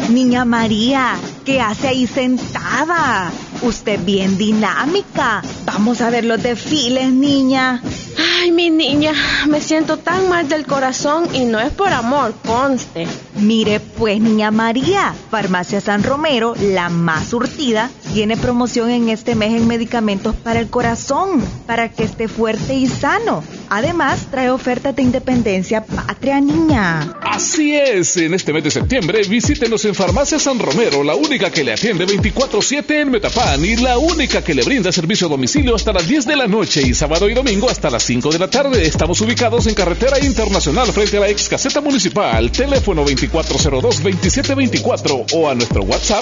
Niña María, ¿qué hace ahí sentada? Usted bien dinámica. Vamos a ver los desfiles, niña. Ay, mi niña, me siento tan mal del corazón y no es por amor, conste. Mire pues, niña María, Farmacia San Romero, la más surtida, tiene promoción en este mes en medicamentos para el corazón, para que esté fuerte y sano. Además, trae ofertas de independencia patria, niña. Así es, en este mes de septiembre visítenos en Farmacia San Romero, la única que le atiende 24/7 en Metapán y la única que le brinda servicio a domicilio hasta las 10 de la noche y sábado y domingo hasta las 5 de la tarde. Estamos ubicados en Carretera Internacional frente a la ex caseta municipal. Teléfono 2402-2724 o a nuestro WhatsApp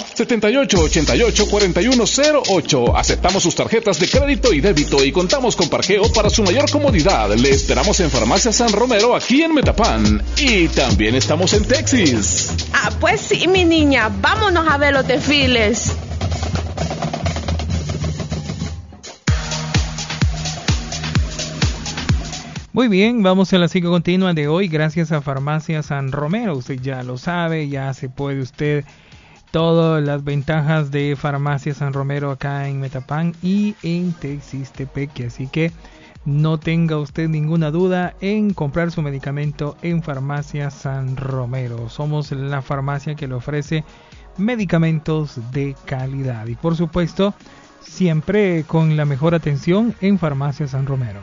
7888-4108. Aceptamos sus tarjetas de crédito y débito y contamos con parqueo para su mayor comodidad. Le esperamos en Farmacia San Romero aquí en Metapán y también estamos en Texas. Ah, pues sí, mi niña, vámonos a ver los desfiles. Muy bien, vamos a la cita continua de hoy gracias a Farmacia San Romero. Usted ya lo sabe, ya se puede usted todas las ventajas de Farmacia San Romero acá en Metapán y en Texistepeque. Así que no tenga usted ninguna duda en comprar su medicamento en Farmacia San Romero. Somos la farmacia que le ofrece medicamentos de calidad y por supuesto siempre con la mejor atención en Farmacia San Romero.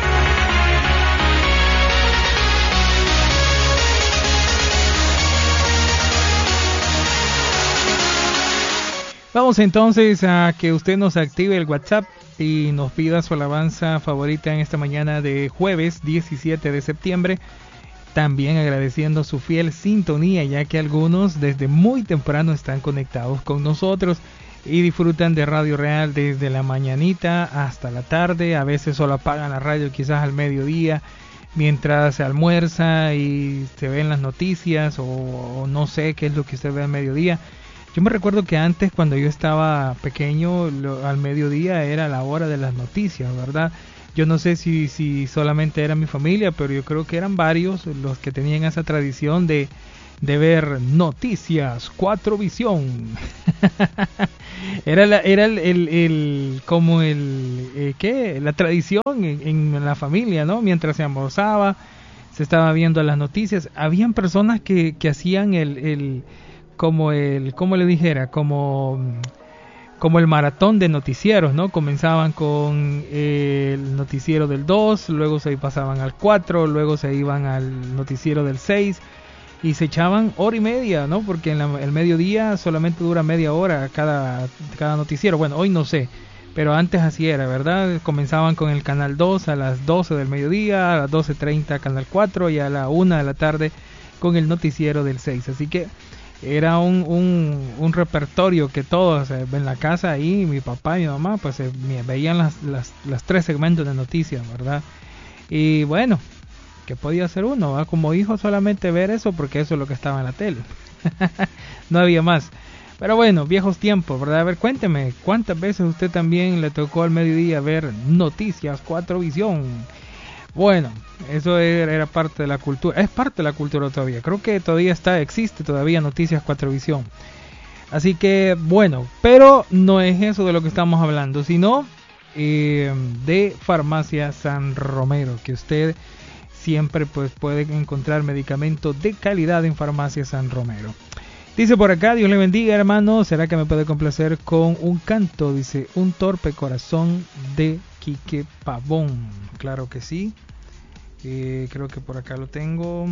Vamos entonces a que usted nos active el WhatsApp y nos pida su alabanza favorita en esta mañana de jueves 17 de septiembre. También agradeciendo su fiel sintonía, ya que algunos desde muy temprano están conectados con nosotros y disfrutan de Radio Real desde la mañanita hasta la tarde. A veces solo apagan la radio quizás al mediodía mientras se almuerza y se ven las noticias o no sé qué es lo que usted ve al mediodía. Yo me recuerdo que antes, cuando yo estaba pequeño, al mediodía era la hora de las noticias, ¿verdad? Yo no sé si solamente era mi familia, pero yo creo que eran varios los que tenían esa tradición de ver Noticias 4 Visión. Era la tradición en la familia, ¿no? Mientras se almorzaba, se estaba viendo las noticias. Habían personas que hacían como el maratón de noticieros, ¿no? Comenzaban con el noticiero del 2, luego se pasaban al 4, luego se iban al noticiero del 6 y se echaban hora y media, ¿no? Porque el mediodía solamente dura media hora cada noticiero. Bueno, hoy no sé, pero antes así era, ¿verdad? Comenzaban con el canal 2 a las 12 del mediodía, a las 12:30 canal 4 y a la 1 de la tarde con el noticiero del 6. Así que era un repertorio que todos en la casa ahí, mi papá y mi mamá, pues veían las 3 segmentos de noticias, ¿verdad? Y bueno, ¿qué podía hacer uno? ¿Va? Como hijo solamente ver eso, porque eso es lo que estaba en la tele. No había más. Pero bueno, viejos tiempos, ¿verdad? A ver, cuénteme, ¿cuántas veces usted también le tocó al mediodía ver Noticias 4 Visión? Bueno, eso era parte de la cultura, es parte de la cultura todavía. Creo que todavía existe todavía Noticias 4 Visión. Así que bueno, pero no es eso de lo que estamos hablando, sino de Farmacia San Romero, que usted siempre pues puede encontrar medicamentos de calidad en Farmacia San Romero. Dice por acá, Dios le bendiga, hermano. ¿Será que me puede complacer con un canto? Dice, Un torpe corazón de Quique Pavón. Claro que sí. Creo que por acá lo tengo.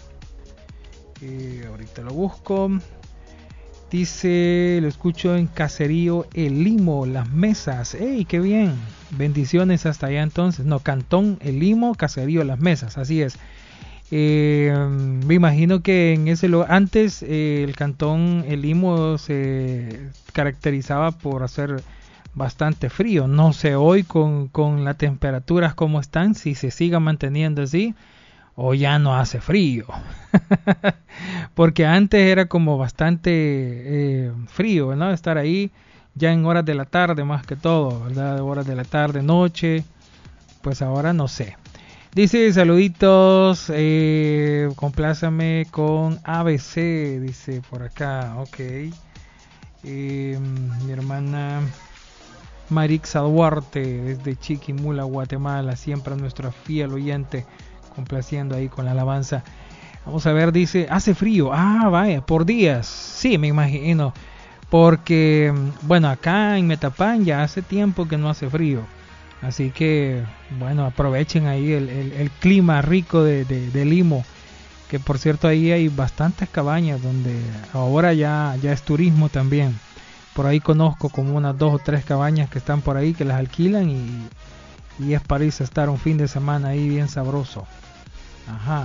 Ahorita lo busco. Dice, lo escucho en Caserío El Limo, Las Mesas. ¡Ey, qué bien! Bendiciones hasta allá entonces. No, Cantón El Limo, Caserío Las Mesas, así es. Me imagino que en ese lugar, antes el Cantón El Limo se caracterizaba por hacer bastante frío. No sé hoy con las temperaturas como están, si se siga manteniendo así o ya no hace frío. Porque antes era como bastante frío, ¿no? Estar ahí ya en horas de la tarde más que todo, ¿verdad? Horas de la tarde, noche, pues ahora no sé. Dice, saluditos, complázame con ABC, dice por acá, ok. Mi hermana Marixa Duarte, desde Chiquimula, Guatemala, siempre nuestra fiel oyente, complaciendo ahí con la alabanza. Vamos a ver, dice, hace frío, vaya, por días, sí, me imagino, porque, bueno, acá en Metapán ya hace tiempo que no hace frío. Así que, bueno, aprovechen ahí el clima rico de Limo, que por cierto ahí hay bastantes cabañas donde ahora ya es turismo también. Por ahí conozco como unas 2 o 3 cabañas que están por ahí que las alquilan y es para irse a estar un fin de semana ahí bien sabroso. Ajá.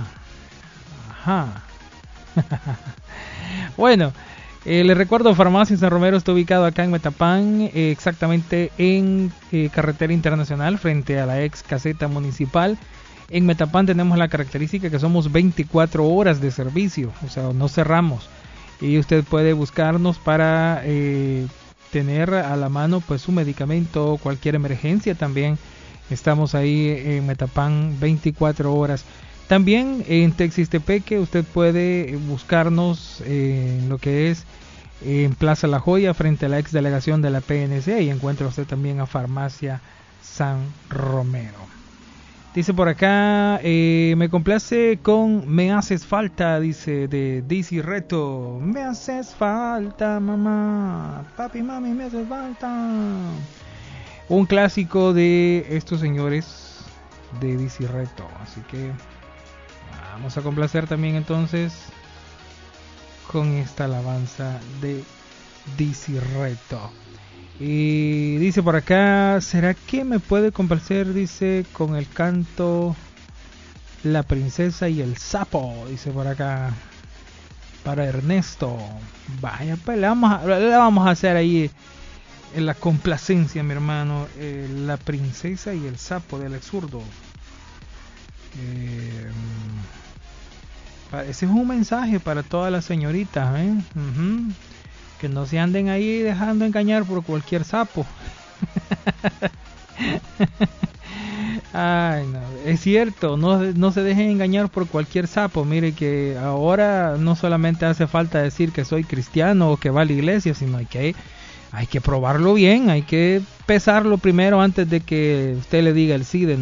Bueno. Les recuerdo, Farmacia San Romero está ubicado acá en Metapán, exactamente en Carretera Internacional, frente a la ex caseta municipal. En Metapán tenemos la característica que somos 24 horas de servicio, o sea, no cerramos. Y usted puede buscarnos para tener a la mano pues su medicamento, cualquier emergencia también. Estamos ahí en Metapán 24 horas. También en Texistepeque usted puede buscarnos en lo que es en Plaza La Joya, frente a la ex delegación de la PNC, y encuentra usted también a Farmacia San Romero. Dice por acá, me complace con Me Haces Falta, dice de DC Reto. Me haces falta, mamá, papi, mami, me haces falta. Un clásico de estos señores de DC Reto, así que vamos a complacer también entonces con esta alabanza de DC Reto. Y dice por acá, ¿será que me puede complacer? Dice, con el canto La Princesa y el Sapo, dice por acá, para Ernesto. Vaya, pues le vamos a hacer ahí en la complacencia, mi hermano, La Princesa y el Sapo del Exurdo. Ese es un mensaje para todas las señoritas, que no se anden ahí dejando engañar por cualquier sapo. Ay, no, es cierto, no se dejen engañar por cualquier sapo. Mire que ahora no solamente hace falta decir que soy cristiano o que va a la iglesia, sino hay que probarlo bien, hay que pesarlo primero antes de que usted le diga el sí de